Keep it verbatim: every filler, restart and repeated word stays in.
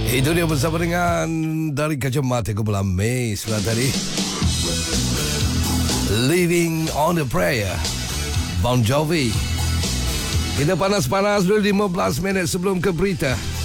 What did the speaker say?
Itu dia bersama dengan dari Kacamata Kepala Mei sebelah tadi, Living on a Prayer, Bon Jovi. Kita panas-panas dulu lima belas minit sebelum ke berita.